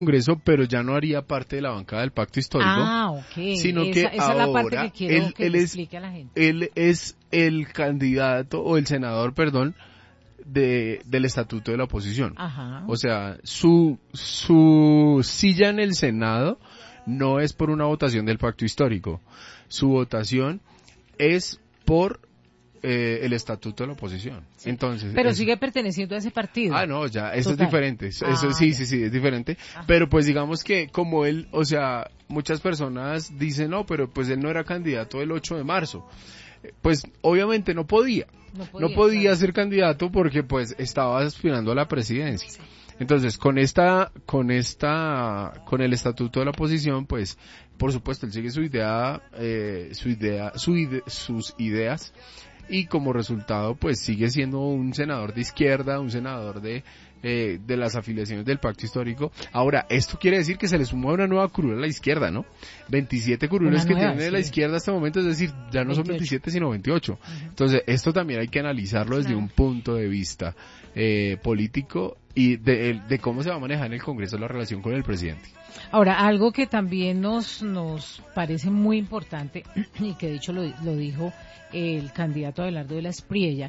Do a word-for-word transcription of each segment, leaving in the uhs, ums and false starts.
Congreso, pero ya no haría parte de la bancada del Pacto Histórico, ah, okay. sino esa, que esa ahora es la parte que quiero él, que él le es, explique a la gente. él es el candidato o el senador, perdón, de del estatuto de la oposición. Ajá. O sea, su su silla en el Senado no es por una votación del Pacto Histórico. Su votación es por eh, el estatuto de la oposición. Sí. Entonces, pero es... sigue perteneciendo a ese partido. Ah, no, ya, eso Total. es diferente. Eso, ah, sí, ya. sí, sí, es diferente. Ajá. Pero pues digamos que como él, o sea, muchas personas dicen, no, pero pues él no era candidato el ocho de marzo. Pues obviamente no podía. No podía, no podía claro. ser candidato porque pues estaba aspirando a la presidencia. Sí. Entonces, con esta, con esta, con el estatuto de la oposición, pues, por supuesto, él sigue su idea, eh, su idea, su ide, sus ideas, y como resultado, pues, sigue siendo un senador de izquierda, un senador de, eh, de las afiliaciones del Pacto Histórico. Ahora, esto quiere decir que se le suma una nueva curul a la izquierda, ¿no? veintisiete curules que nueva, tiene sí. la izquierda hasta el momento, es decir, ya no son veintiocho. veintisiete, sino veintiocho. Uh-huh. Entonces, esto también hay que analizarlo desde claro. un punto de vista eh, político y de, de cómo se va a manejar en el Congreso la relación con el presidente. Ahora, algo que también nos nos parece muy importante, y que de hecho lo, lo dijo el candidato Abelardo de la Espriella,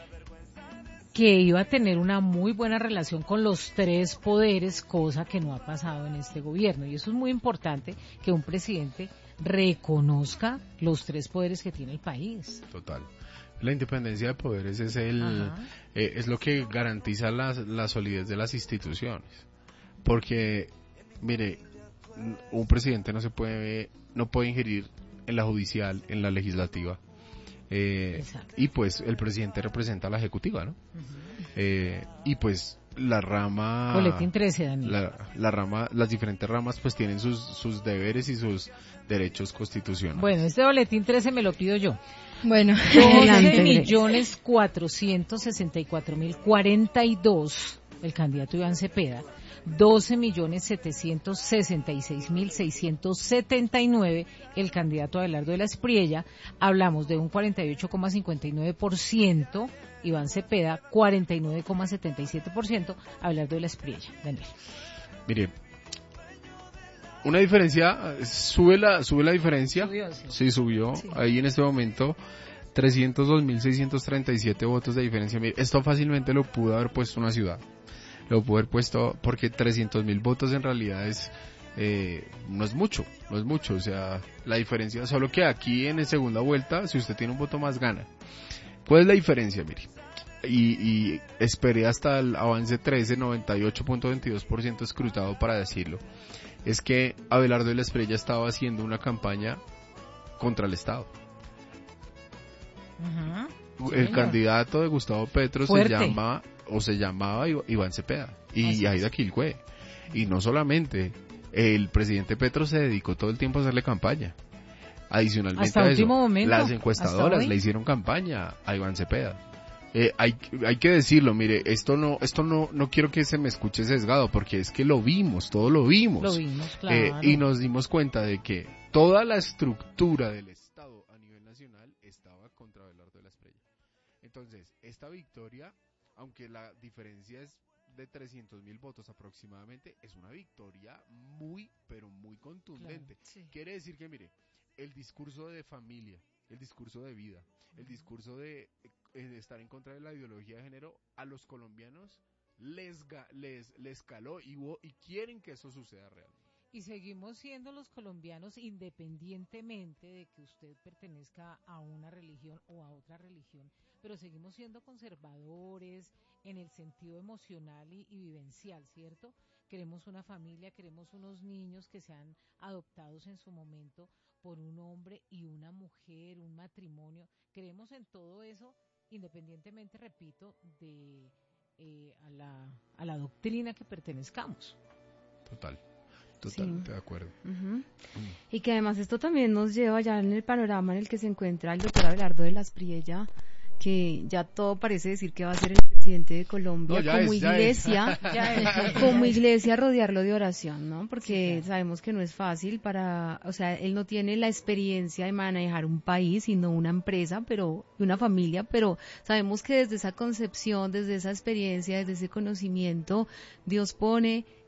que iba a tener una muy buena relación con los tres poderes, cosa que no ha pasado en este gobierno. Y eso es muy importante, que un presidente reconozca los tres poderes que tiene el país. Total. La independencia de poderes es el eh, es lo que garantiza la, la solidez de las instituciones. Porque, mire, un presidente no se puede, no puede ingerir en la judicial, en la legislativa. Eh, y pues el presidente representa a la ejecutiva, ¿no? Uh-huh. Eh, y pues la rama... Boletín trece, Daniel. La, la rama, las diferentes ramas pues tienen sus, sus deberes y sus derechos constitucionales. Bueno, este boletín trece me lo pido yo. Bueno, doce millones cuatrocientos sesenta y cuatro mil cuarenta y dos, el candidato Iván Cepeda. doce millones setecientos sesenta y seis mil seiscientos setenta y nueve el candidato Abelardo de la Espriella. Hablamos de un cuarenta y ocho coma cincuenta y nueve por ciento Iván Cepeda, cuarenta y nueve coma setenta y siete por ciento Abelardo de la Espriella. Daniel. Mire, una diferencia, sube la sube la diferencia. Subió, sí. sí, subió. Sí. Ahí en este momento trescientos dos mil seiscientos treinta y siete votos de diferencia. Mire, esto fácilmente lo pudo haber puesto una ciudad. Lo pudo haber puesto porque trescientos mil votos en realidad es eh, no es mucho, no es mucho, o sea, la diferencia, solo que aquí en la segunda vuelta, si usted tiene un voto más gana. ¿Cuál es la diferencia? Mire, y, y esperé hasta el avance trece, noventa y ocho punto veintidós por ciento escrutado para decirlo, es que Abelardo de la Espriella estaba haciendo una campaña contra el Estado. Uh-huh. El sí, candidato de Gustavo Petro Fuerte. se llama o se llamaba Iván Cepeda y Aida Quilcue. Y no solamente, el presidente Petro se dedicó todo el tiempo a hacerle campaña. Adicionalmente hasta a eso, último momento, las encuestadoras le hicieron campaña a Iván Cepeda. Eh, hay, hay que decirlo, mire, esto no, esto no, no quiero que se me escuche sesgado, porque es que lo vimos, todo lo vimos. Lo vimos, claro. Eh, y nos dimos cuenta de que toda la estructura del Estado a nivel nacional estaba contra Abelardo de la Espriella. Entonces, esta victoria, aunque la diferencia es de trescientos mil votos aproximadamente, es una victoria muy, pero muy contundente. Claro, sí. Quiere decir que, mire, el discurso de familia, el discurso de vida, el discurso de, de estar en contra de la ideología de género, a los colombianos les les les caló y, y quieren que eso suceda realmente. Y seguimos siendo los colombianos, independientemente de que usted pertenezca a una religión o a otra religión, pero seguimos siendo conservadores en el sentido emocional y, y vivencial, ¿cierto? Queremos una familia, queremos unos niños que sean adoptados en su momento por un hombre y una mujer, un matrimonio. Creemos en todo eso, independientemente, repito, de eh, a la a la doctrina que pertenezcamos. Total. Totalmente sí. De acuerdo. Uh-huh. Mm. Y que además esto también nos lleva ya en el panorama en el que se encuentra el doctor Abelardo de la Espriella, que ya todo parece decir que va a ser el presidente de Colombia, no, como es, iglesia, ya es. como iglesia rodearlo de oración, ¿no? Porque sí, sabemos que no es fácil para, o sea, él no tiene la experiencia de manejar un país, sino una empresa, pero una familia, pero sabemos que desde esa concepción, desde esa experiencia, desde ese conocimiento, Dios pone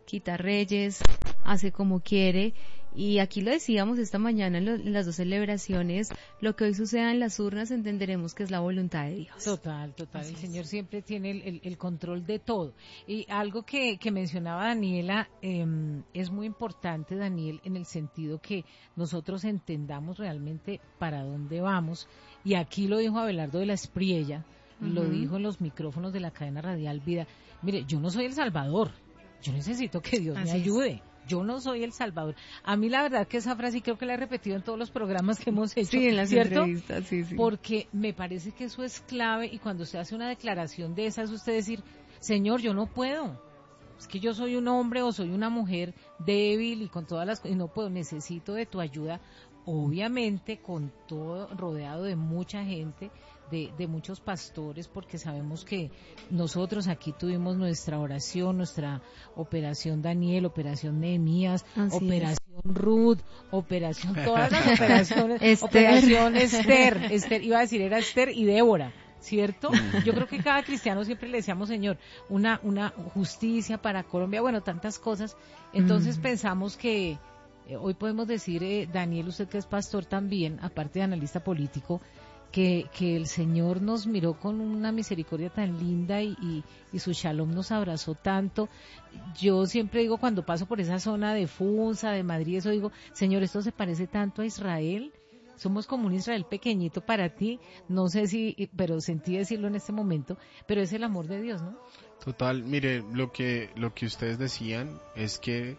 quita reyes, hace como quiere. Y aquí lo decíamos esta mañana en, lo, en las dos celebraciones, lo que hoy suceda en las urnas entenderemos que es la voluntad de Dios. Total, total. Así el es. Señor siempre tiene el, el, el control de todo. Y algo que, que mencionaba Daniela, eh, es muy importante, Daniel, en el sentido que nosotros entendamos realmente para dónde vamos. Y aquí lo dijo Abelardo de la Espriella, uh-huh. lo dijo en los micrófonos de la cadena radial Vida. Mire, yo no soy el Salvador, yo necesito que Dios Así me ayude. Es. Yo no soy el Salvador. A mí la verdad que esa frase creo que la he repetido en todos los programas que hemos hecho, sí, en las ¿cierto? entrevistas, sí, sí. Porque me parece que eso es clave y cuando se hace una declaración de esas, usted decir, Señor, yo no puedo. Es que yo soy un hombre o soy una mujer débil y con todas las cosas, y no puedo, necesito de tu ayuda, obviamente con todo, rodeado de mucha gente, de, de muchos pastores, porque sabemos que nosotros aquí tuvimos nuestra oración, nuestra operación Daniel, operación Nehemías, Así operación es. Ruth, operación, todas las operaciones, Esther. operación Esther, Esther, iba a decir era Esther y Débora, ¿cierto? Yo creo que cada cristiano siempre le decíamos, Señor, una, una justicia para Colombia, bueno, tantas cosas, entonces mm. pensamos que eh, hoy podemos decir, eh, Daniel, usted que es pastor también, aparte de analista político, Que, que el Señor nos miró con una misericordia tan linda y, y, y su shalom nos abrazó tanto. Yo siempre digo cuando paso por esa zona de Funza, de Madrid, eso digo, Señor, esto se parece tanto a Israel, somos como un Israel pequeñito para ti, no sé si, pero sentí decirlo en este momento, pero es el amor de Dios, ¿no? Total, mire, lo que, lo que ustedes decían es que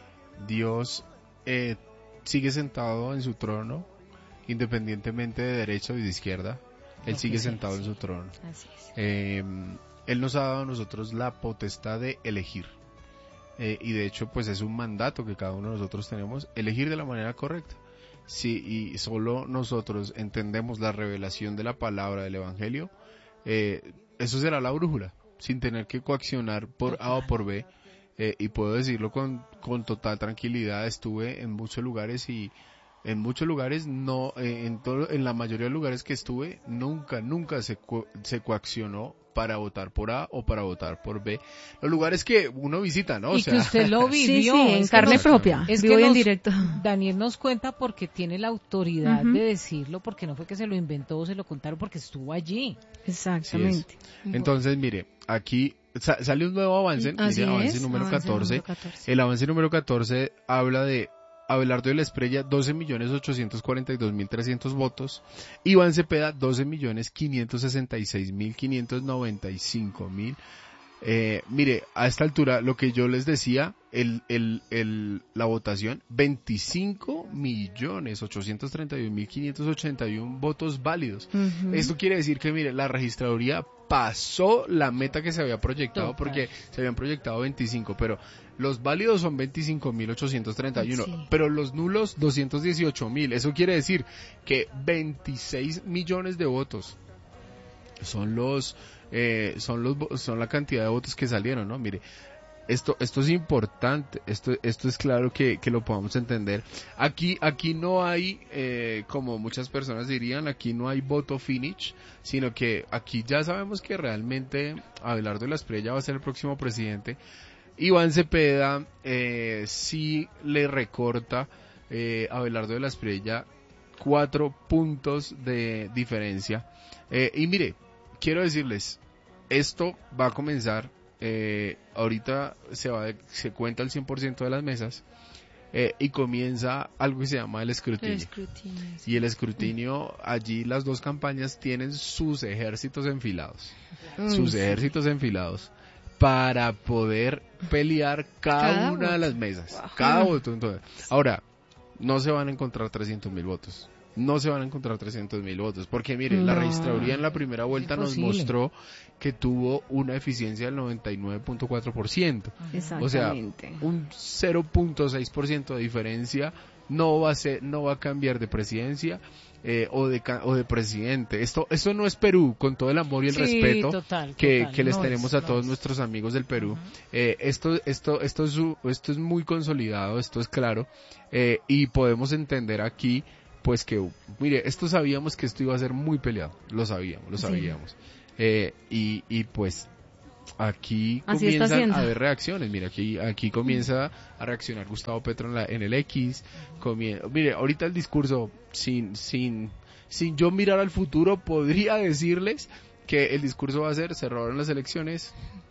Dios eh, sigue sentado en su trono, independientemente de derecha o de izquierda, Él sigue sentado en su trono. Así es. Eh, él nos ha dado a nosotros la potestad de elegir. Eh, y de hecho, pues es un mandato que cada uno de nosotros tenemos, elegir de la manera correcta. Sí, y solo nosotros entendemos la revelación de la palabra del Evangelio, eh, eso será la brújula, sin tener que coaccionar por A o por B. Eh, y puedo decirlo con, con total tranquilidad, estuve en muchos lugares y en muchos lugares, no, eh, en todo, en la mayoría de lugares que estuve, nunca, nunca se, co se coaccionó para votar por A o para votar por B. Los lugares que uno visita, ¿no? O y sea, que usted lo vivió. Sí, sí, en carne nos, propia, es vivo que en nos, directo. Daniel nos cuenta porque tiene la autoridad uh-huh. de decirlo, porque no fue que se lo inventó o se lo contaron, porque estuvo allí. Exactamente. Entonces, mire, aquí sa sale un nuevo avance, Así mire, avance es, número avance catorce. número catorce. El avance número catorce habla de Abelardo de la Espriella, doce millones ochocientos cuarenta y dos mil trescientos votos. Iván Cepeda, doce millones quinientos sesenta y seis mil quinientos noventa y cinco mil. Eh, mire, a esta altura, lo que yo les decía, el, el, el, la votación, veinticinco millones ochocientos treinta y un mil quinientos ochenta y uno votos válidos. Uh-huh. Esto quiere decir que, mire, la registraduría pasó la meta que se había proyectado, Total. porque se habían proyectado veinticinco, pero los válidos son veinticinco mil ochocientos treinta y uno, sí. pero los nulos doscientos dieciocho mil. Eso quiere decir que veintiséis millones de votos son los eh, son los son la cantidad de votos que salieron, ¿no? Mire, esto esto es importante, esto esto es claro que, que lo podamos entender. Aquí aquí no hay eh, como muchas personas dirían, aquí no hay voto finish, sino que aquí ya sabemos que realmente Abelardo de la Espriella va a ser el próximo presidente. Iván Cepeda eh, sí le recorta eh, a Abelardo de la Espriella cuatro puntos de diferencia. Eh, y mire, quiero decirles, esto va a comenzar, eh, ahorita se va de, se cuenta el cien por ciento de las mesas eh, y comienza algo que se llama el escrutinio. El escrutinio sí. Y el escrutinio, allí las dos campañas tienen sus ejércitos enfilados, mm, sus sí. ejércitos enfilados para poder pelear cada, cada una voto. de las mesas, wow. cada voto. Entonces, ahora, no se van a encontrar trescientos mil votos. No se van a encontrar trescientos mil votos, porque mire, no. la registraduría en la primera vuelta nos mostró que tuvo una eficiencia del noventa y nueve punto cuatro por ciento. O sea, un cero punto seis por ciento de diferencia no va a ser, no va a cambiar de presidencia eh, o de o de presidente. Esto esto no es Perú, con todo el amor y el sí, respeto total, que, total. que les no tenemos es, a no todos es. nuestros amigos del Perú. Uh-huh. eh, esto esto esto es esto es muy consolidado, esto es claro eh, y podemos entender aquí pues que, mire, esto sabíamos que esto iba a ser muy peleado, lo sabíamos, lo sabíamos. Sí. Eh, y, y pues aquí Así está comienzan haciendo. a haber reacciones. Mira, aquí aquí comienza a reaccionar Gustavo Petro en, la, en el X. Comie- mire, ahorita el discurso, sin sin sin yo mirar al futuro, podría decirles que el discurso va a ser: se robaron las elecciones,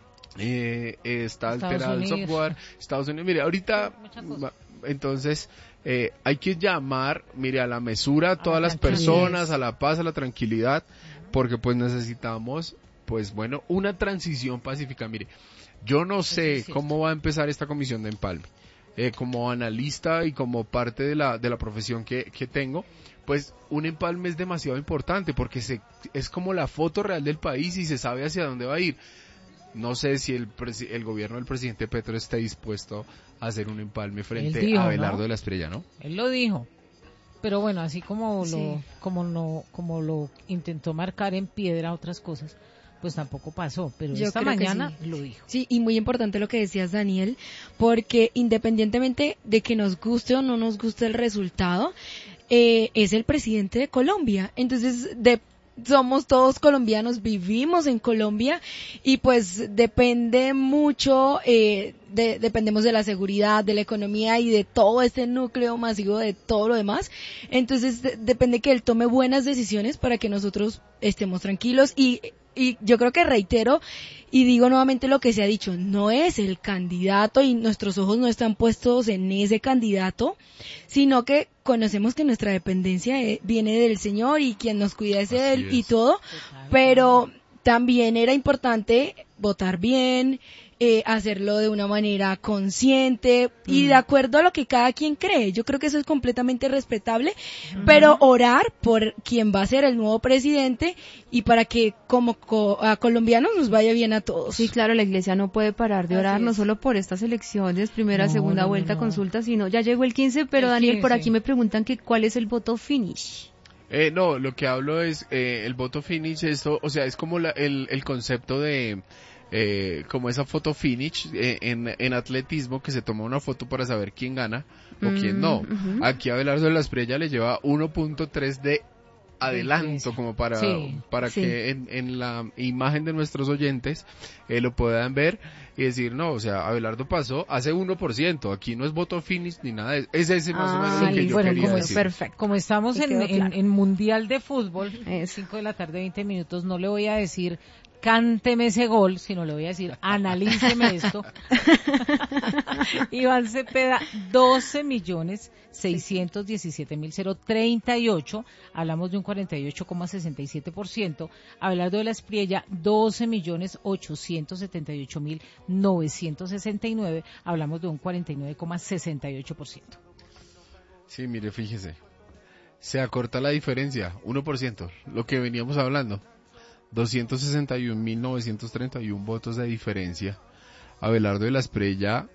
eh, eh, está Estados alterado el Unidos. software, Estados Unidos. Mire, ahorita, Muchas cosas. va- entonces, eh, hay que llamar, mire, a la mesura a todas la las tranquilidad. personas, a la paz, a la tranquilidad, porque pues necesitamos, pues bueno, una transición pacífica. Mire, yo no sé es cierto. cómo va a empezar esta comisión de empalme. Eh, como analista y como parte de la de la profesión que, que tengo, pues un empalme es demasiado importante porque se es como la foto real del país y se sabe hacia dónde va a ir. No sé si el presi- el gobierno del presidente Petro esté dispuesto a hacer un empalme frente Él dijo, a Abelardo ¿no? de la Espriella, ¿no? Él lo dijo. Pero bueno, así como Sí. lo como no como lo intentó marcar en piedra otras cosas, pues tampoco pasó, pero Yo esta creo que mañana sí. lo dijo. Sí, y muy importante lo que decías, Daniel, porque independientemente de que nos guste o no nos guste el resultado, eh, es el presidente de Colombia. Entonces, de, somos todos colombianos, vivimos en Colombia y pues depende mucho, eh, de, dependemos de la seguridad, de la economía y de todo este núcleo masivo de todo lo demás. Entonces, de- depende que él tome buenas decisiones para que nosotros estemos tranquilos y y yo creo que reitero y digo nuevamente lo que se ha dicho, no es el candidato y nuestros ojos no están puestos en ese candidato, sino que conocemos que nuestra dependencia eh, viene del Señor y quien nos cuida es Así Él y es. todo, Total. pero también era importante votar bien, eh, hacerlo de una manera consciente y Mm. de acuerdo a lo que cada quien cree. Yo creo que eso es completamente respetable, pero orar por quien va a ser el nuevo presidente y para que como co- a colombianos nos vaya bien a todos. Sí, claro, la iglesia no puede parar de Así orar, no es. solo por estas elecciones, primera, No, segunda no, no, vuelta, no. consulta, sino ya llegó el quince, pero El Daniel, por quince. aquí me preguntan que cuál es el voto finish. Eh, no, lo que hablo es eh, el voto finish, esto, o sea, es como la- el, el concepto de, eh, como esa foto finish eh, en, en atletismo, que se toma una foto para saber quién gana o quién Mm, no. ujú. Aquí Abelardo de la Espriella le lleva uno punto tres de adelanto, diferencia. como para, Sí, para sí. que en, en la imagen de nuestros oyentes eh, lo puedan ver y decir, no, o sea, Abelardo pasó hace uno por ciento, aquí no es voto finish ni nada de eso. Es ese más o menos lo Ay, que yo bueno, quería como decir. perfecto. Como estamos Me en, quedó en, claro. en Mundial de Fútbol, Eso. cinco de la tarde, veinte minutos, no le voy a decir cánteme ese gol, sino le voy a decir analíceme esto. Iván Cepeda, doce millones seiscientos diecisiete mil treinta y ocho, hablamos de un cuarenta y ocho coma sesenta y siete por ciento. Abelardo de la Espriella, doce millones ochocientos setenta y ocho mil novecientos sesenta y nueve, hablamos de un cuarenta y nueve coma sesenta y ocho por ciento. Sí, mire, fíjese. Se acorta la diferencia, uno por ciento, lo que veníamos hablando. doscientos sesenta y un mil novecientos treinta y uno votos de diferencia. Abelardo de la Espriella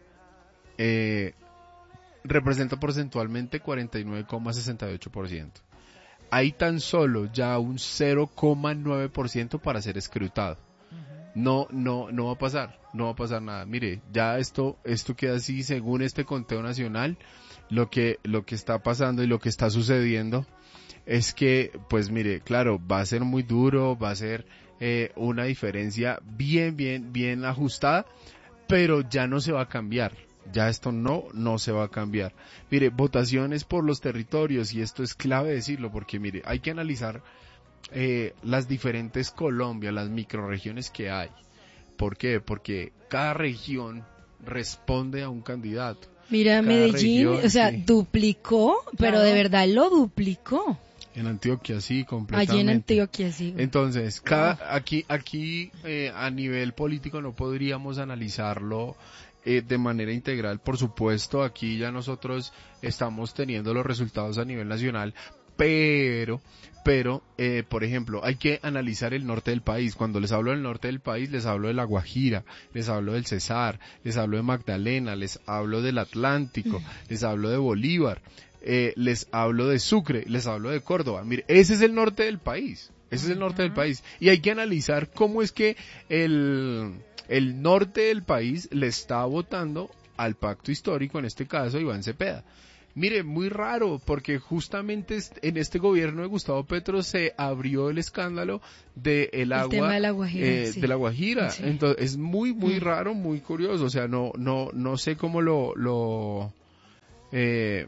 eh, representa porcentualmente cuarenta y nueve coma sesenta y ocho por ciento. Hay tan solo ya un cero coma nueve por ciento para ser escrutado. No, no, no va a pasar, no va a pasar nada. Mire, ya esto, esto queda así según este conteo nacional. Lo que, lo que está pasando y lo que está sucediendo es que, pues mire, claro, va a ser muy duro, va a ser eh, una diferencia bien, bien, bien ajustada, pero ya no se va a cambiar. Ya esto no, no se va a cambiar. Mire, votaciones por los territorios, y esto es clave decirlo, porque mire, hay que analizar eh, las diferentes Colombia, las microrregiones que hay. ¿Por qué? Porque cada región responde a un candidato. Mira, Cada Medellín, región, o sea, sí. duplicó, pero Claro. de verdad lo duplicó. En Antioquia sí, completamente. Allí en Antioquia, sí. Entonces, cada, aquí, aquí eh, a nivel político no podríamos analizarlo eh, de manera integral. Por supuesto, aquí ya nosotros estamos teniendo los resultados a nivel nacional, pero, pero, eh, por ejemplo, hay que analizar el norte del país. Cuando les hablo del norte del país, les hablo de La Guajira, les hablo del Cesar, les hablo de Magdalena, les hablo del Atlántico, les hablo de Bolívar. Eh, les hablo de Sucre, les hablo de Córdoba. Mire, ese es el norte del país, ese es el norte del país. Y hay que analizar cómo es que el, el norte del país le está votando al pacto histórico, en este caso Iván Cepeda. Mire, muy raro, porque justamente en este gobierno de Gustavo Petro se abrió el escándalo de el agua, el tema de la Guajira, eh, sí. de la Guajira. Sí. Entonces es muy, muy Mm. raro, muy curioso. O sea, no, no, no sé cómo lo, lo, eh,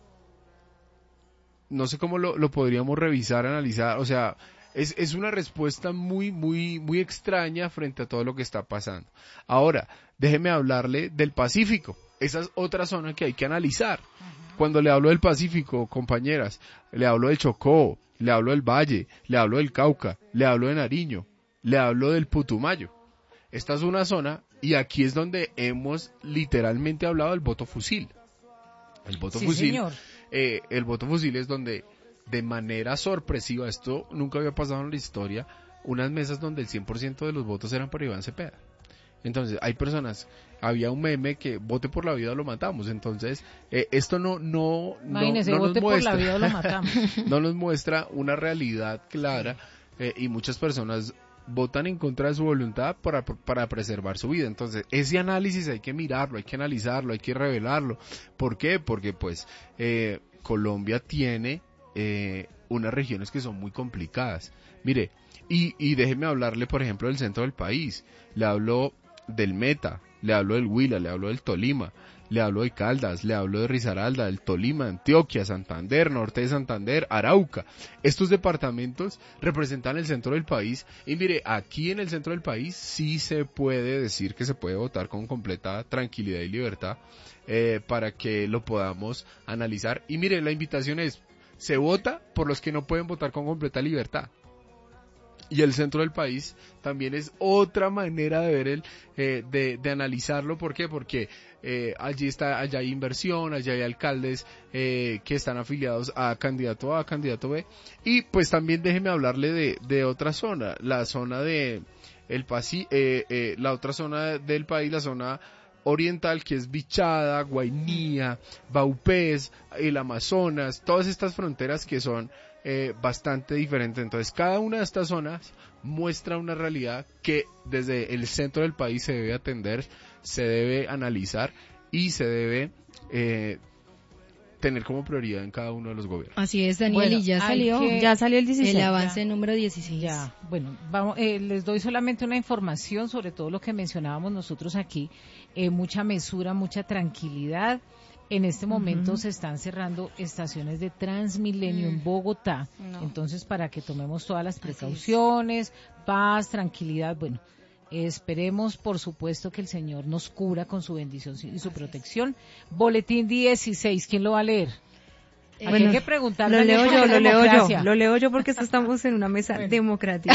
no sé cómo lo, lo podríamos revisar, analizar. O sea, es, es una respuesta muy, muy, muy extraña frente a todo lo que está pasando. Ahora, déjeme hablarle del Pacífico. Esa es otra zona que hay que analizar. Cuando le hablo del Pacífico, compañeras, le hablo del Chocó, le hablo del Valle, le hablo del Cauca, le hablo de Nariño, le hablo del Putumayo. Esta es una zona y aquí es donde hemos literalmente hablado del voto fusil. El voto Sí, fusil, señor. eh, el voto fusil es donde de manera sorpresiva, esto nunca había pasado en la historia, unas mesas donde el cien por ciento de los votos eran para Iván Cepeda. Entonces, hay personas, había un meme que vote por la vida o lo matamos. Entonces, eh, esto no, no, no, Imagínese, no nos vote por muestra, la vida o lo matamos. no nos muestra una realidad clara, eh, y muchas personas votan en contra de su voluntad para, para preservar su vida. Entonces, ese análisis hay que mirarlo, hay que analizarlo, hay que revelarlo. ¿Por qué? Porque pues eh, Colombia tiene eh, unas regiones que son muy complicadas. Mire, y, y déjeme hablarle, por ejemplo, del centro del país. Le hablo del Meta, le hablo del Huila, le hablo del Tolima, le hablo de Caldas, le hablo de Risaralda, del Tolima, Antioquia, Santander, Norte de Santander, Arauca. Estos departamentos representan el centro del país y mire, aquí en el centro del país sí se puede decir que se puede votar con completa tranquilidad y libertad, eh, para que lo podamos analizar. Y mire, la invitación es, se vota por los que no pueden votar con completa libertad. Y el centro del país también es otra manera de ver el, eh, de, de analizarlo. ¿Por qué? Porque eh, allí está, allá hay inversión, allá hay alcaldes eh, que están afiliados a candidato A, candidato B. Y pues también déjeme hablarle de, de otra zona, la zona de el Paci, eh, eh, la otra zona del país, la zona oriental, que es Bichada, Guainía, Vaupés, el Amazonas, todas estas fronteras que son eh, bastante diferentes. Entonces, cada una de estas zonas muestra una realidad que desde el centro del país se debe atender, se debe analizar y se debe eh, tener como prioridad en cada uno de los gobiernos. Así es, Daniel, Bueno, y ya hay salió que- Ya salió el dieciséis. el avance ya. número dieciséis. Ya, bueno, vamos, eh, les doy solamente una información sobre todo lo que mencionábamos nosotros aquí. Eh, mucha mesura, mucha tranquilidad. En este momento Ujú. se están cerrando estaciones de Transmilenio en Mm. Bogotá. No. Entonces, para que tomemos todas las Así es. precauciones, paz, tranquilidad, bueno, eh, esperemos, por supuesto, que el Señor nos cubra con su bendición y su protección. Boletín dieciséis, ¿quién lo va a leer? Aquí Bueno, hay que preguntarle Lo a leo Daniel yo, por lo leo democracia. yo, lo leo yo porque esto estamos en una mesa Bueno. democrática.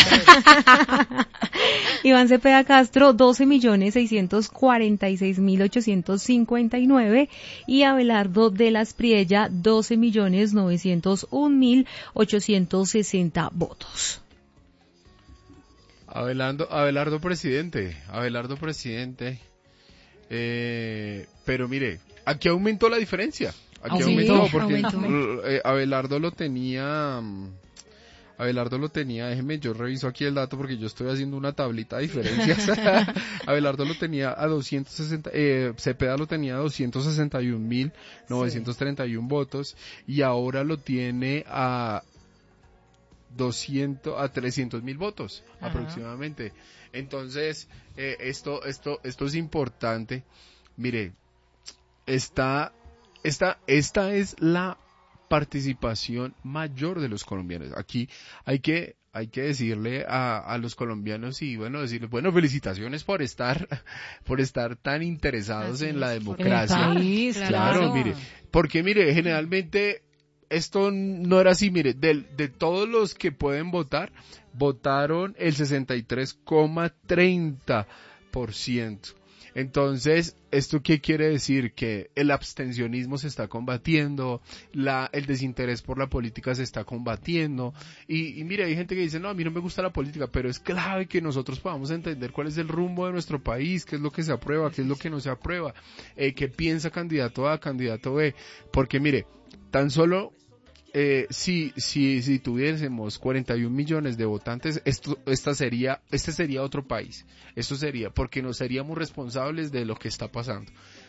Iván Cepeda Castro, doce millones seiscientos cuarenta y seis mil ochocientos cincuenta y nueve y Abelardo de las Priella, doce millones novecientos un mil ochocientos sesenta votos. Abelardo, Abelardo presidente, Abelardo presidente, eh, pero mire, aquí aumentó la diferencia, aquí Aumentó, aumentó, porque aumentó. eh, Abelardo lo tenía, mm, Abelardo lo tenía, déjeme, yo reviso aquí el dato porque yo estoy haciendo una tablita de diferencias. Abelardo lo tenía a doscientos sesenta, eh, Cepeda lo tenía a doscientos sesenta y un mil novecientos treinta y uno votos y ahora lo tiene a doscientos a trescientos mil votos. Ajá. Aproximadamente. Entonces, eh, esto, esto, esto es importante. Mire, esta, esta, esta es la participación mayor de los colombianos. Aquí hay que, hay que decirle a, a los colombianos y bueno, decirles, bueno, felicitaciones por estar, por estar tan interesados Así en la es, por democracia. En el país, Claro. Claro, claro. mire, porque mire, generalmente esto no era así, mire, del- de, todos los que pueden votar, votaron el sesenta y tres coma treinta por ciento. Entonces, ¿esto qué quiere decir? Que el abstencionismo se está combatiendo, la, el desinterés por la política se está combatiendo. Y, y mire, hay gente que dice, no, a mí no me gusta la política, pero es clave que nosotros podamos entender cuál es el rumbo de nuestro país, qué es lo que se aprueba, qué es lo que no se aprueba, eh, qué piensa candidato A, candidato B. Porque mire, tan solo eh, si, si, si tuviésemos cuarenta y un millones de votantes, esto, esta sería, este sería otro país. Esto sería, porque nos seríamos responsables de lo que está pasando.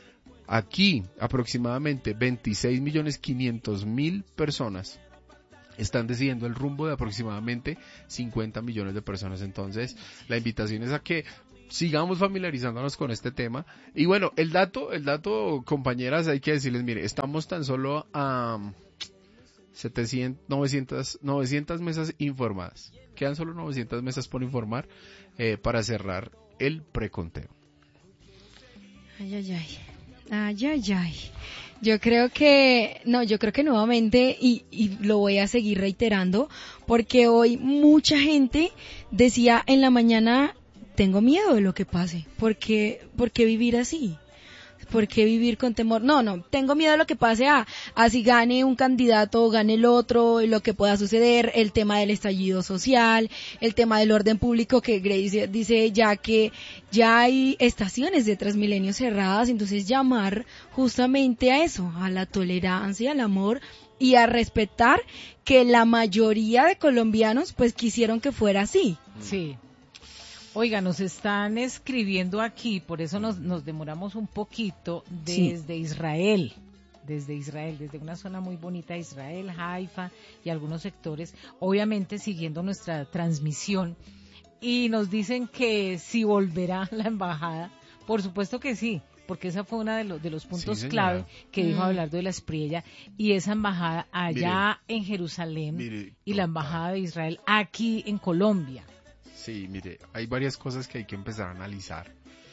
Aquí aproximadamente veintiséis millones quinientos mil personas están decidiendo el rumbo de aproximadamente cincuenta millones de personas. Entonces, la invitación es a que sigamos familiarizándonos con este tema. Y bueno, el dato, el dato, compañeras, hay que decirles, mire, estamos tan solo a setecientas, novecientas, novecientas mesas informadas. Quedan solo novecientas mesas por informar eh, para cerrar el preconteo. Ay, ay, ay. Ay, ay, ay. Yo creo que, no, yo creo que nuevamente, y, y lo voy a seguir reiterando, porque hoy mucha gente decía en la mañana, tengo miedo de lo que pase, ¿por qué, por qué vivir así? ¿Por qué vivir con temor? No, no, tengo miedo de lo que pase a, a si gane un candidato o gane el otro, lo que pueda suceder, el tema del estallido social, el tema del orden público, que Grace dice ya que ya hay estaciones de Transmilenio cerradas, entonces llamar justamente a eso, a la tolerancia, al amor y a respetar que la mayoría de colombianos pues quisieron que fuera así. Sí. Oiga, nos están escribiendo aquí, por eso nos, nos demoramos un poquito, desde sí. Israel, desde Israel, desde una zona muy bonita de Israel, Haifa y algunos sectores, obviamente siguiendo nuestra transmisión, y nos dicen que si volverá la embajada, por supuesto que sí, porque esa fue uno de, los de los puntos sí, clave que mm. dijo Abelardo de la Espriella, y esa embajada allá mire, en Jerusalén mire, y la embajada de Israel aquí en Colombia. Sí, mire, hay varias cosas que hay que empezar a analizar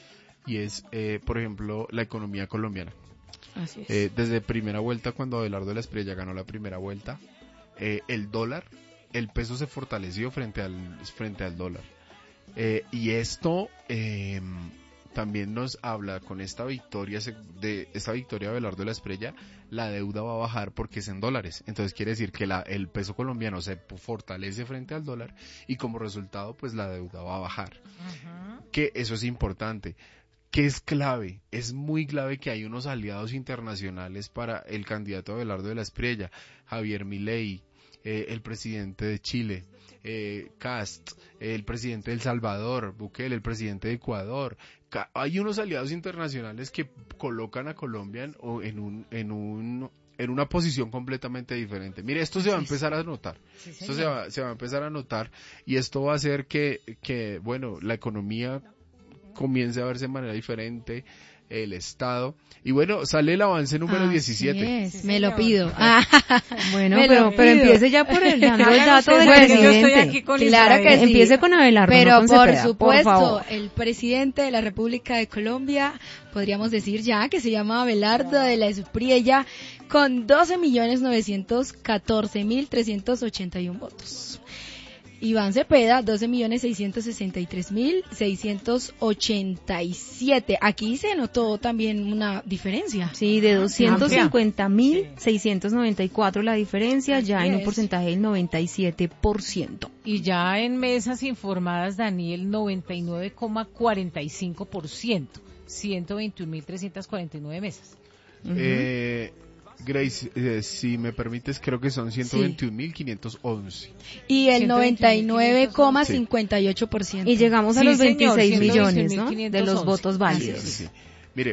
y es, eh, por ejemplo, la economía colombiana. Así es. Eh, desde primera vuelta, cuando Abelardo de la Espriella ganó la primera vuelta, eh, el dólar, el peso se fortaleció frente al frente al dólar. Eh, y esto eh, también nos habla con esta victoria de esta victoria de Abelardo de la Espriella, la deuda va a bajar porque es en dólares. Entonces quiere decir que la, el peso colombiano se fortalece frente al dólar y como resultado pues la deuda va a bajar. Uh-huh. Que eso es importante. Que es clave, es muy clave que hay unos aliados internacionales para el candidato Abelardo de la Espriella, Javier Milei, eh, el presidente de Chile, eh, Cast, eh, el presidente de El Salvador, Bukele, el presidente de Ecuador. Hay unos aliados internacionales que colocan a Colombia en, en un en un en una posición completamente diferente. Mire, esto se va a empezar a notar. Sí, esto se va, se va a empezar a notar y esto va a hacer que que bueno, la economía comience a verse de manera diferente, el Estado. Y bueno, sale el avance número ah, diecisiete. Sí, me lo pido. Bueno, pero, pero empiece ya por el dando el dato del bueno, presidente. Yo estoy aquí con claro Israel. Que sí. Empiece con Abelardo. Pero no con por Cepeda, supuesto, por el presidente de la República de Colombia, podríamos decir ya que se llama Abelardo de la Espriella, con doce millones novecientos catorce mil trescientos ochenta y uno votos. Iván Cepeda, doce millones seiscientos sesenta y tres mil seiscientos ochenta y siete. Aquí se notó también una diferencia. Sí, de doscientos cincuenta mil seiscientos noventa y cuatro la diferencia, así ya en un porcentaje del noventa y siete por ciento. Y ya en mesas informadas, Daniel, noventa y nueve coma cuarenta y cinco por ciento, ciento veintiún mil trescientos cuarenta y nueve mesas. Uh-huh. Eh... Grace, eh, si me permites, creo que son ciento veintiún mil quinientos once. Sí. Y el noventa y nueve coma cincuenta y ocho por ciento. Y llegamos a sí, los veintiséis señor, millones, ¿no? De los votos válidos. Sí, sí. Mire,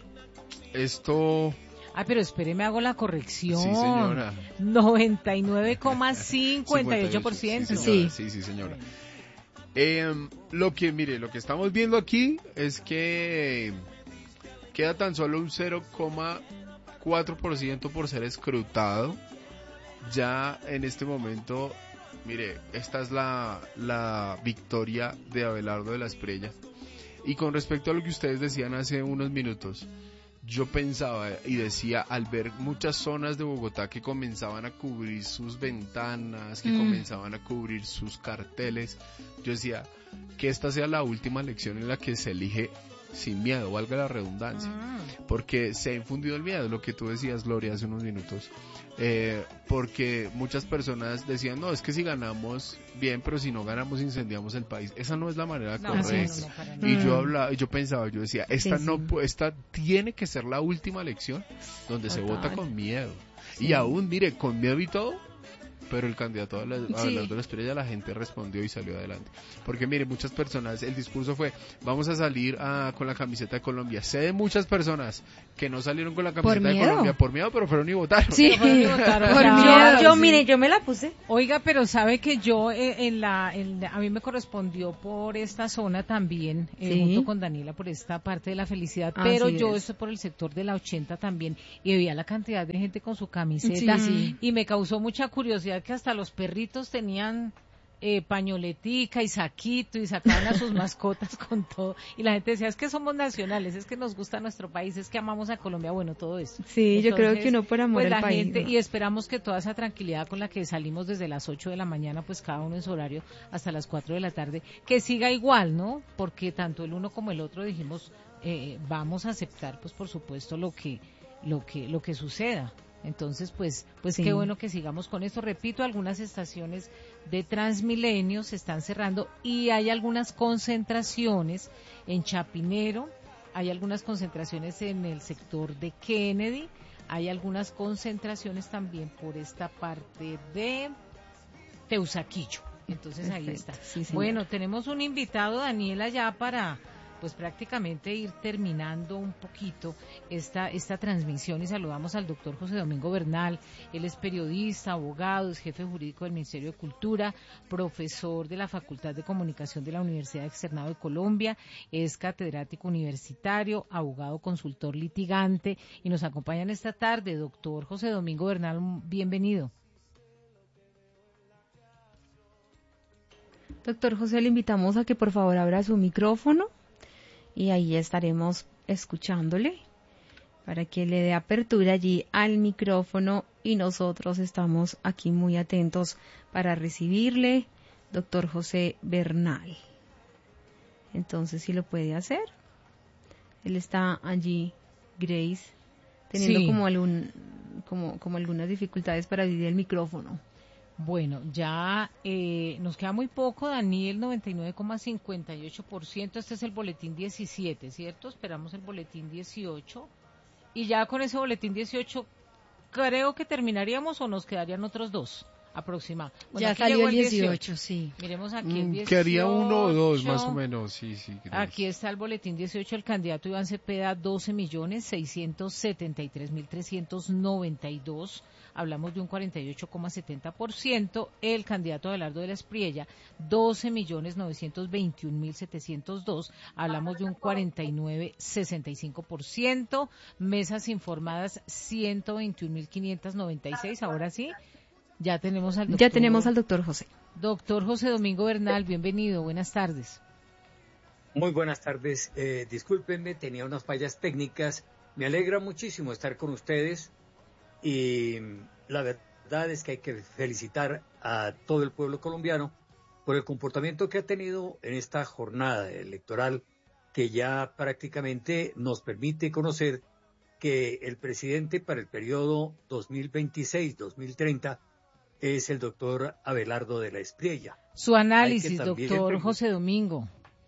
esto... Ah, pero espéreme, hago la corrección. Sí, señora. noventa y nueve coma cincuenta y ocho por ciento. Sí, sí, sí, señora. Eh, lo que, mire, lo que estamos viendo aquí es que queda tan solo un cero coma cuatro por ciento por ser escrutado. Ya en este momento, mire, esta es la, la victoria de Abelardo de la Espriella. Y con respecto a lo que ustedes decían hace unos minutos, yo pensaba y decía, al ver muchas zonas de Bogotá que comenzaban a cubrir sus ventanas, que mm. comenzaban a cubrir sus carteles, yo decía que esta sea la última elección en la que se elige sin miedo, valga la redundancia, mm. porque se ha infundido el miedo, lo que tú decías, Gloria, hace unos minutos, eh, porque muchas personas decían, no, es que si ganamos bien, pero si no ganamos incendiamos el país. Esa no es la manera no, correcta. No, no, y yo hablaba, yo pensaba, yo decía, esta sí, no, sí. esta tiene que ser la última elección donde Total. se vota con miedo. Sí. Y aún, mire, con miedo y todo, pero el candidato a, la, a Sí. Abelardo Estrella, la gente respondió y salió adelante. Porque mire, muchas personas, el discurso fue, vamos a salir a, con la camiseta de Colombia. Sé de muchas personas que no salieron con la ¿Por camiseta de miedo? Colombia por miedo, pero fueron y votaron. Sí, Pero fueron y votaron. por Ya, miedo. Yo, yo, sí. mire, yo me la puse. Oiga, pero sabe que yo eh, en la, en la- a mí me correspondió por esta zona también, eh, Sí. junto con Daniela, por esta parte de la felicidad, Así pero yo es. estoy por el sector de la ochenta también y veía la cantidad de gente con su camiseta Sí, sí. y me causó mucha curiosidad que hasta los perritos tenían eh, pañoletica y saquito y sacaban a sus mascotas con todo y la gente decía, es que somos nacionales, es que nos gusta nuestro país, es que amamos a Colombia, bueno, todo esto. Sí, yo creo Entonces, que uno por amor pues al la país, gente, ¿no? y esperamos que toda esa tranquilidad con la que salimos desde las ocho de la mañana, pues cada uno en su horario hasta las cuatro de la tarde, que siga igual, ¿no? Porque tanto el uno como el otro dijimos, eh, vamos a aceptar, pues por supuesto, lo que, lo que, lo que suceda. Entonces, pues, pues Sí. qué bueno que sigamos con esto. Repito, algunas estaciones de Transmilenio se están cerrando y hay algunas concentraciones en Chapinero, hay algunas concentraciones en el sector de Kennedy, hay algunas concentraciones también por esta parte de Teusaquillo. Entonces ahí Perfecto, está. sí, señor. Bueno, tenemos un invitado, Daniela, ya para pues prácticamente ir terminando un poquito esta esta transmisión y saludamos al doctor José Domingo Bernal. Él es periodista, abogado, es jefe jurídico del Ministerio de Cultura, profesor de la Facultad de Comunicación de la Universidad Externado de Colombia, es catedrático universitario, abogado, consultor, litigante y nos acompaña en esta tarde. Doctor José Domingo Bernal, bienvenido. Doctor José, le invitamos a que por favor abra su micrófono y ahí estaremos escuchándole para que le dé apertura allí al micrófono y nosotros estamos aquí muy atentos para recibirle, doctor José Bernal. Entonces, si lo puede hacer. Él está allí, Grace, teniendo Sí. como algún como como algunas dificultades para abrir el micrófono. Bueno, ya eh, nos queda muy poco, Daniel, noventa y nueve coma cincuenta y ocho por ciento. Este es el boletín diecisiete, ¿cierto? Esperamos el boletín dieciocho. Y ya con ese boletín dieciocho, creo que terminaríamos o nos quedarían otros dos aproximados. Bueno, Ya aquí salió llegó el dieciocho, sí. Miremos aquí el Mm, dieciocho. Quedaría uno o dos, más o menos, sí, sí. Grace. Aquí está el boletín dieciocho, el candidato Iván Cepeda, doce millones seiscientos setenta y tres mil trescientos noventa y dos, hablamos de un cuarenta y ocho coma setenta por ciento, el candidato Abelardo de la Espriella, doce millones novecientos veintiún mil setecientos dos, hablamos de un cuarenta y nueve coma sesenta y cinco por ciento, mesas informadas ciento veintiún mil quinientos noventa y seis, ahora sí, ya tenemos al doctor. Ya tenemos al doctor José. Doctor José Domingo Bernal, bienvenido, buenas tardes. Muy buenas tardes. Eh, discúlpenme, tenía unas fallas técnicas. Me alegra muchísimo estar con ustedes y la verdad es que hay que felicitar a todo el pueblo colombiano por el comportamiento que ha tenido en esta jornada electoral que ya prácticamente nos permite conocer que el presidente para el periodo dos mil veintiséis dos mil treinta es el doctor Abelardo de la Espriella. Su análisis, también- doctor José Domingo.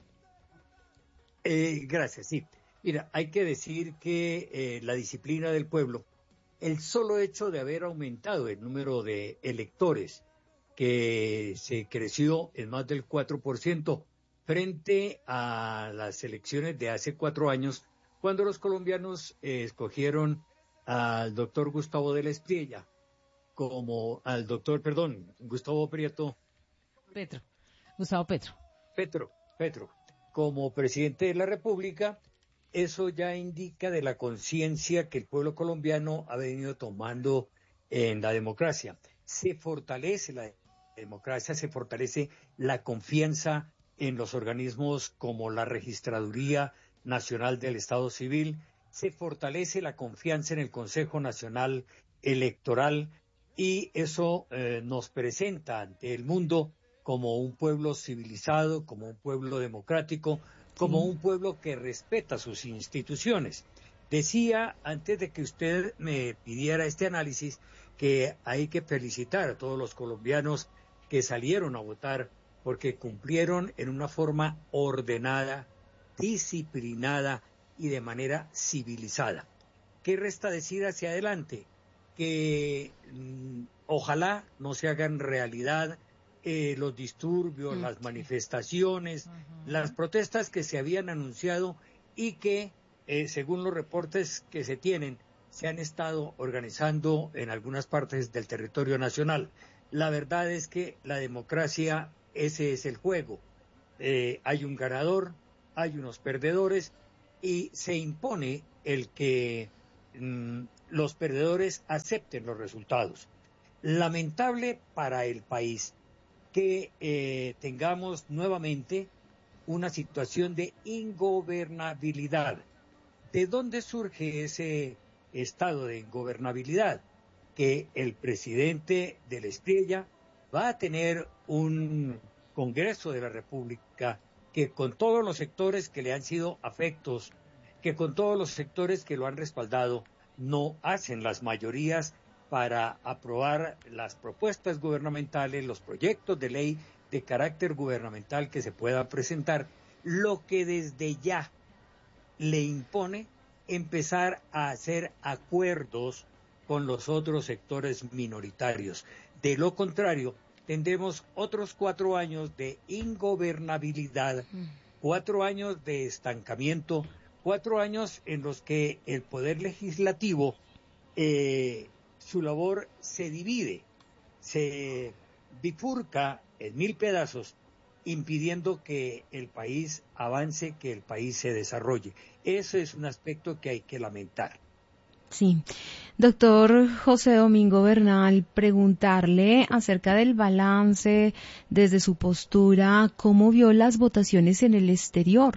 Eh, gracias, sí. Mira, hay que decir que eh, la disciplina del pueblo, el solo hecho de haber aumentado el número de electores, que se creció en más del cuatro por ciento frente a las elecciones de hace cuatro años, cuando los colombianos eh, escogieron al doctor Gustavo de la Espriella, como al doctor, perdón, Gustavo Prieto, Petro, Gustavo Petro. Petro, Petro, como presidente de la República. Eso ya indica de la conciencia que el pueblo colombiano ha venido tomando en la democracia. Se fortalece la democracia, se fortalece la confianza en los organismos como la Registraduría Nacional del Estado Civil, se fortalece la confianza en el Consejo Nacional Electoral y eso eh, nos presenta ante el mundo como un pueblo civilizado, como un pueblo democrático, como Sí. un pueblo que respeta sus instituciones. Decía, antes de que usted me pidiera este análisis, que hay que felicitar a todos los colombianos que salieron a votar porque cumplieron en una forma ordenada, disciplinada y de manera civilizada. ¿Qué resta decir hacia adelante? que mmm, ojalá no se hagan realidad eh, los disturbios, mm. las manifestaciones, uh-huh. las protestas que se habían anunciado y que, eh, según los reportes que se tienen, se han estado organizando en algunas partes del territorio nacional. La verdad es que la democracia, ese es el juego. Eh, hay un ganador, hay unos perdedores y se impone el que mmm, los perdedores acepten los resultados. Lamentable para el país que eh, tengamos nuevamente una situación de ingobernabilidad. ¿De dónde surge ese estado de ingobernabilidad? Que el presidente de la Espriella va a tener un Congreso de la República que con todos los sectores que le han sido afectos, que con todos los sectores que lo han respaldado, no hacen las mayorías para aprobar las propuestas gubernamentales, los proyectos de ley de carácter gubernamental que se puedan presentar, lo que desde ya le impone empezar a hacer acuerdos con los otros sectores minoritarios. De lo contrario, tendremos otros cuatro años de ingobernabilidad, cuatro años de estancamiento, cuatro años en los que el Poder Legislativo, eh, su labor se divide, se bifurca en mil pedazos, impidiendo que el país avance, que el país se desarrolle. Eso es un aspecto que hay que lamentar. Sí. Doctor José Domingo Bernal, preguntarle acerca del balance desde su postura, ¿cómo vio las votaciones en el exterior?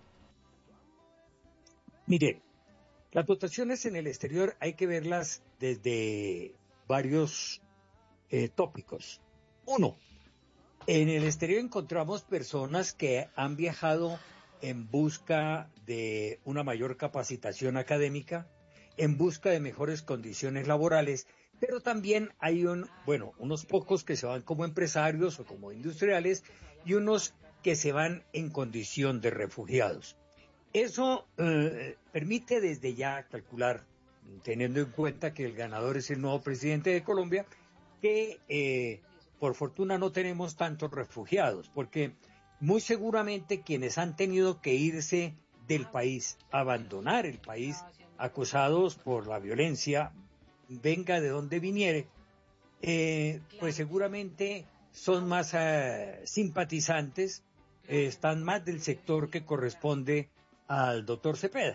Mire, las votaciones en el exterior hay que verlas desde varios eh, tópicos. Uno, en el exterior encontramos personas que han viajado en busca de una mayor capacitación académica, en busca de mejores condiciones laborales, pero también hay un, bueno, unos pocos que se van como empresarios o como industriales y unos que se van en condición de refugiados. Eso eh, permite desde ya calcular, teniendo en cuenta que el ganador es el nuevo presidente de Colombia, que eh, por fortuna no tenemos tantos refugiados, porque muy seguramente quienes han tenido que irse del país, abandonar el país, acusados por la violencia, venga de donde viniere, eh, pues seguramente son más eh, simpatizantes, eh, están más del sector que corresponde al doctor Cepeda.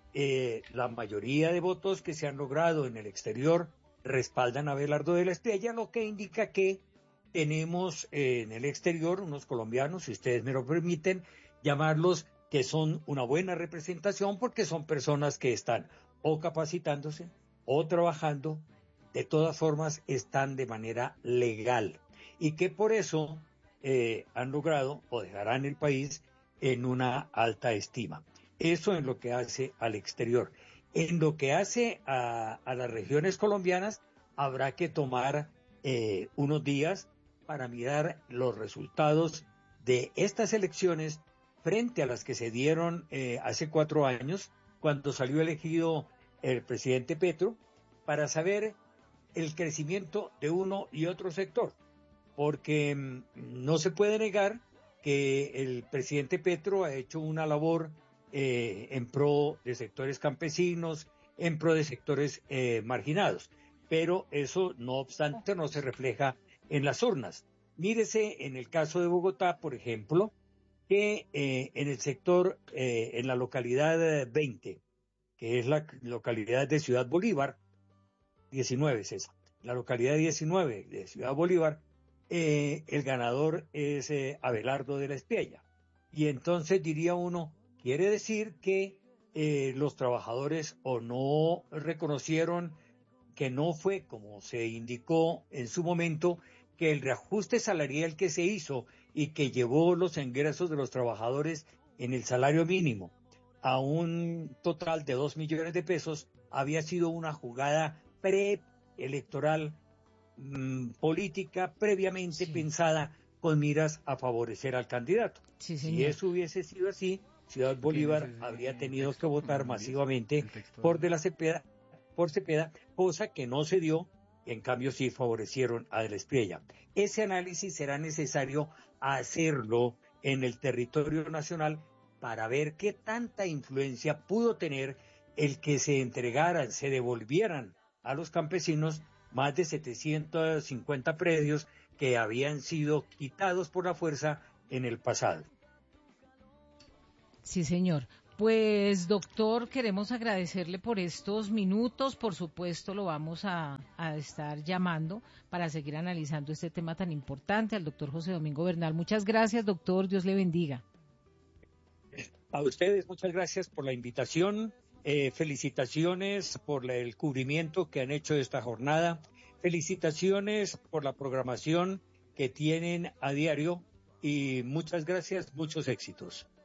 Eh, la mayoría de votos que se han logrado en el exterior respaldan a Abelardo de la Espriella, lo que indica que tenemos eh, en el exterior unos colombianos, si ustedes me lo permiten, llamarlos que son una buena representación porque son personas que están o capacitándose o trabajando, de todas formas están de manera legal y que por eso eh, han logrado o dejarán el país en una alta estima. Eso en lo que hace al exterior. En lo que hace a, a las regiones colombianas habrá que tomar eh, unos días para mirar los resultados de estas elecciones frente a las que se dieron eh, hace cuatro años, cuando salió elegido el presidente Petro, para saber el crecimiento de uno y otro sector, porque mmm, no se puede negar que el presidente Petro ha hecho una labor eh, en pro de sectores campesinos, en pro de sectores eh, marginados, pero eso, no obstante, no se refleja en las urnas. Mírese en el caso de Bogotá, por ejemplo, que eh, en el sector, eh, en la localidad veinte, que es la localidad de Ciudad Bolívar, diecinueve es esa, la localidad diecinueve de Ciudad Bolívar, eh, el ganador es eh, Abelardo de la Espriella. Y entonces diría uno, quiere decir que eh, los trabajadores o no reconocieron que no fue como se indicó en su momento, que el reajuste salarial que se hizo y que llevó los ingresos de los trabajadores en el salario mínimo a un total de dos millones de pesos había sido una jugada preelectoral mmm, política previamente sí. pensada con miras a favorecer al candidato. Sí, si eso hubiese sido así, Ciudad Bolívar habría tenido que votar masivamente por De la Cepeda, por Cepeda, cosa que no se dio, en cambio sí favorecieron a Del Espriella. Ese análisis será necesario hacerlo en el territorio nacional para ver qué tanta influencia pudo tener el que se entregaran, se devolvieran a los campesinos más de setecientos cincuenta predios que habían sido quitados por la fuerza en el pasado. Sí, señor. Pues, doctor, queremos agradecerle por estos minutos. Por supuesto, lo vamos a, a estar llamando para seguir analizando este tema tan importante. Al doctor José Domingo Bernal. Muchas gracias, doctor. Dios le bendiga. A ustedes, muchas gracias por la invitación. Eh, felicitaciones por la, el cubrimiento que han hecho de esta jornada. Felicitaciones por la programación que tienen a diario. Y muchas gracias, muchos éxitos.